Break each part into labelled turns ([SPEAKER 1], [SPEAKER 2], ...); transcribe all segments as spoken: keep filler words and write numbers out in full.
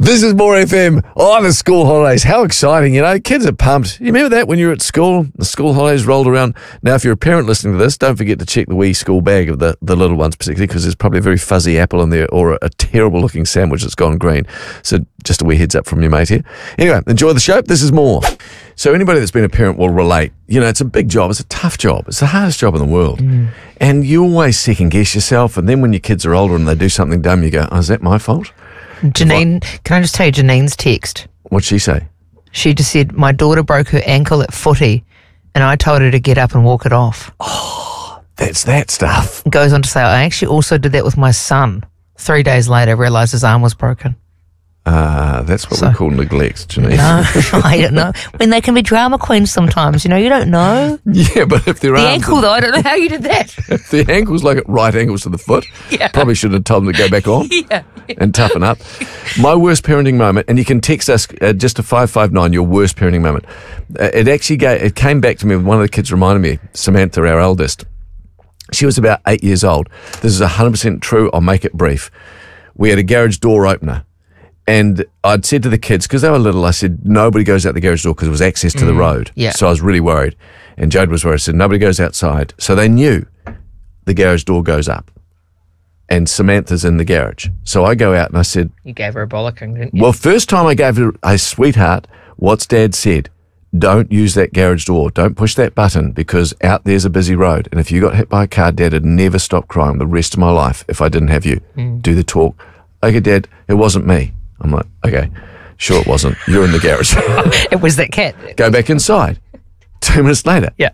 [SPEAKER 1] This is More F M. Oh, the school holidays. How exciting, you know. Kids are pumped. You remember that when you were at school? The school holidays rolled around. Now, if you're a parent listening to this, don't forget to check the wee school bag of the, the little ones, particularly because there's probably a very fuzzy apple in there or a, a terrible-looking sandwich that's gone green. So just a wee heads up from your mate here. Anyway, enjoy the show. This is More. So anybody that's been a parent will relate. You know, it's a big job. It's a tough job. It's the hardest job in the world. Mm. And you always second-guess yourself. And then when your kids are older and they do something dumb, you go, oh, is that my fault?
[SPEAKER 2] Janine, can I just tell you Janine's text?
[SPEAKER 1] What'd she say?
[SPEAKER 2] She just said, my daughter broke her ankle at footy and I told her to get up and walk it off.
[SPEAKER 1] Oh, that's that stuff.
[SPEAKER 2] Goes on to say, I actually also did that with my son. Three days later, realised his arm was broken.
[SPEAKER 1] Ah, uh, that's what so, we call neglect, Janine.
[SPEAKER 2] No, I don't know. When they can be drama queens sometimes, you know, you don't know.
[SPEAKER 1] Yeah, but if their
[SPEAKER 2] The ankle, though, I don't know how you did that.
[SPEAKER 1] If the ankle's like at right angles to the foot,
[SPEAKER 2] yeah.
[SPEAKER 1] probably should have told them to go back on
[SPEAKER 2] yeah, yeah.
[SPEAKER 1] and toughen up. My worst parenting moment, and you can text us uh, just to five five nine, your worst parenting moment. Uh, it actually gave, it came back to me when one of the kids reminded me, Samantha, our eldest. She was about eight years old. This is one hundred percent true. I'll make it brief. We had a garage door opener. And I'd said to the kids, because they were little, I said, nobody goes out the garage door because it was access to mm, the road.
[SPEAKER 2] Yeah.
[SPEAKER 1] So I was really worried. And Jade was worried. I said, nobody goes outside. So they knew the garage door goes up. And Samantha's in the garage. So I go out and I said...
[SPEAKER 2] You gave her a bollocking, didn't you?
[SPEAKER 1] Well, first time I gave her a sweetheart, what's Dad said? Don't use that garage door. Don't push that button because out there's a busy road. And if you got hit by a car, Dad would never stop crying the rest of my life if I didn't have you. Mm. Do the talk. Okay, Dad, it wasn't me. I'm like, okay, sure it wasn't. You're in the garage.
[SPEAKER 2] It was that cat.
[SPEAKER 1] Go back inside. Two minutes later.
[SPEAKER 2] Yeah.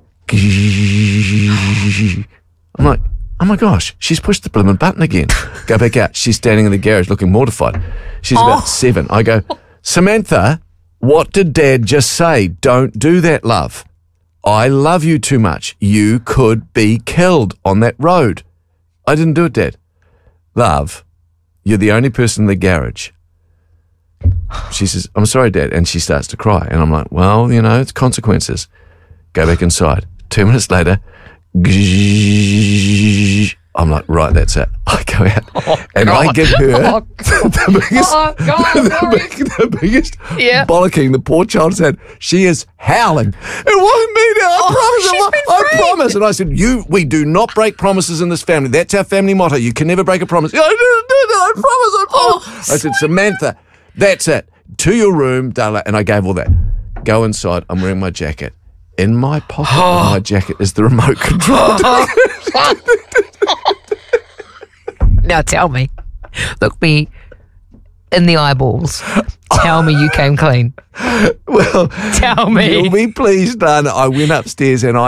[SPEAKER 1] I'm like, oh my gosh, she's pushed the blooming button again. Go back out. She's standing in the garage looking mortified. She's
[SPEAKER 2] oh.
[SPEAKER 1] about seven. I go, Samantha, what did Dad just say? Don't do that, love. I love you too much. You could be killed on that road. I didn't do it, Dad. Love, you're the only person in the garage. She says, I'm sorry, Dad. And she starts to cry. And I'm like, well, you know, it's consequences. Go back inside. Two minutes later, I'm like, right, that's it. I go out oh, and God. I give her oh, the biggest, oh, God, the, big, the biggest
[SPEAKER 2] yeah.
[SPEAKER 1] bollocking the poor child's had. She is howling. It wasn't me, Dad. I
[SPEAKER 2] oh,
[SPEAKER 1] promise. I, I promise. And I said, you, we do not break promises in this family. That's our family motto. You can never break a promise. I didn't do that. I promise. I promise.
[SPEAKER 2] Oh,
[SPEAKER 1] I said, Samantha, that's it. To your room, darling. And I gave all that. Go inside. I'm wearing my jacket. In my pocket oh. of my jacket is the remote control.
[SPEAKER 2] Now tell me. Look me in the eyeballs. Tell me you came clean.
[SPEAKER 1] Well,
[SPEAKER 2] tell me.
[SPEAKER 1] You'll be pleased, Dana. I went upstairs and I